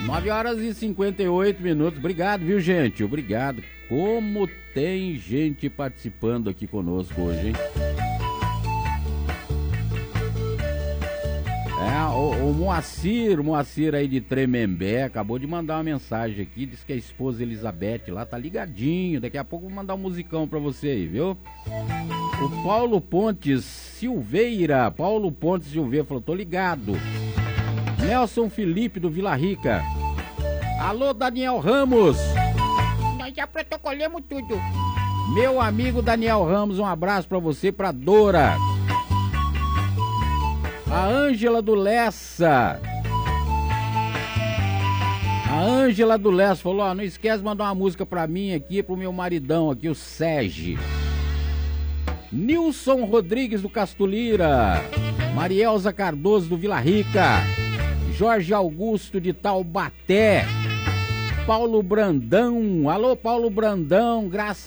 9h58. Obrigado, viu, gente? Obrigado. Como tem gente participando aqui conosco hoje, hein? O Moacir aí de Tremembé acabou de mandar uma mensagem aqui, diz que a esposa Elizabeth lá tá ligadinho, daqui a pouco eu vou mandar um musicão pra você aí, viu? O Paulo Pontes Silveira falou, tô ligado. Nelson Felipe do Vila Rica. Alô, Daniel Ramos. Nós já protocolamos tudo. Meu amigo Daniel Ramos, um abraço pra você, pra Dora. A Ângela do Lessa. A Ângela do Lessa falou, não esquece de mandar uma música pra mim aqui, pro meu maridão aqui, o Sérgio. Nilson Rodrigues do Castulira. Marielza Cardoso do Vila Rica. Jorge Augusto de Taubaté. Paulo Brandão. Alô, Paulo Brandão, graças